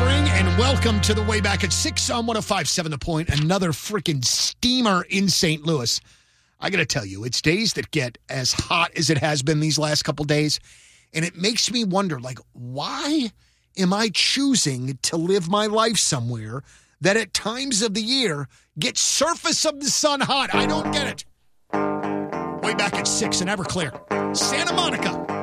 spring, and welcome to the Way Back at 6 on 105.7 The Point. Another freaking steamer in St. Louis. I got to tell you, it's days that get as hot as it has been these last couple days, and it makes me wonder, like, why am I choosing to live my life somewhere that at times of the year gets surface of the sun hot? I don't get it. Way Back at 6 in Everclear, Santa Monica.